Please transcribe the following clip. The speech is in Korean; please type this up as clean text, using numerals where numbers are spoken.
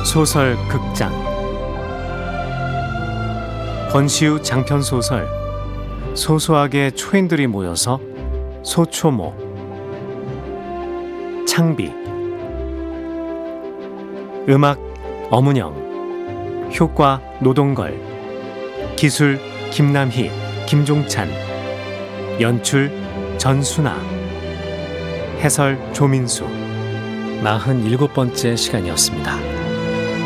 소설 극장 권시우 장편 소설 소소하게 초인들이 모여서 소초모 창비 음악 엄은영 효과 노동걸 기술 김남희 김종찬 연출 전순아 해설 조민수 47번째 시간이었습니다.